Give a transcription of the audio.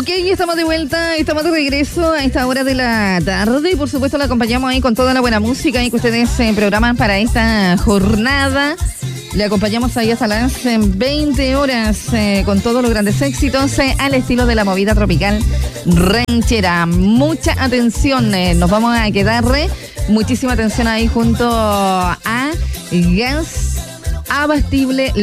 Ok, estamos de vuelta, estamos de regreso a esta hora de la tarde y por supuesto la acompañamos ahí con toda la buena música que ustedes programan para esta jornada. Le acompañamos ahí hasta las 20 horas con todos los grandes éxitos al estilo de la movida tropical ranchera. Mucha atención, nos vamos a quedar, muchísima atención ahí junto a Gas Abastible